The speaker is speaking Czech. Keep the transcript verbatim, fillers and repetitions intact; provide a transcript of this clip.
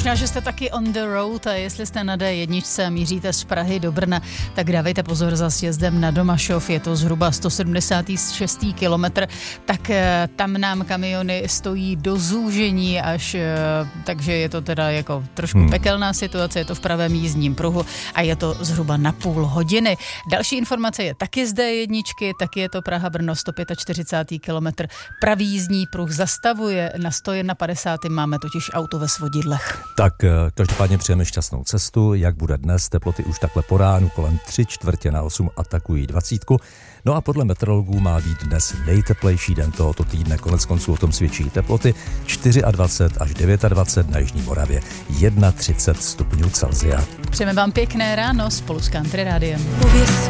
Možná, že jste taky on the road a jestli jste na dé jedna a míříte z Prahy do Brna, tak dávejte pozor za sjezdem na Domašov, je to zhruba sto sedmdesát šest kilometr, tak tam nám kamiony stojí do zúžení až, takže je to teda jako trošku hmm. pekelná situace, je to v pravém jízdním pruhu a je to zhruba na půl hodiny. Další informace je taky z dé jedna, taky je to Praha-Brno sto čtyřicát pět kilometr. Pravý jízdní pruh zastavuje, na sto padesát jedna máme totiž auto ve svodidlech. Tak každopádně přejeme šťastnou cestu, jak bude dnes, teploty už takhle po ránu kolem tři čtvrtě na osm atakují dvacítku. No a podle meteorologů má být dnes nejteplejší den tohoto týdne, konec konců o tom svědčí teploty dvacet čtyři až dvacet devět na Jižní Moravě, třicet jedna stupňů Celsia. Přejeme vám pěkné ráno spolu s Country Rádiem.